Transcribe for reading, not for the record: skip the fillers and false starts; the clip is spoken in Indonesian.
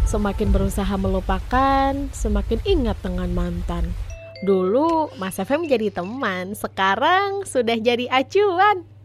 Semakin berusaha melupakan, semakin ingat dengan mantan. Dulu Mas FM jadi teman, sekarang sudah jadi acuan.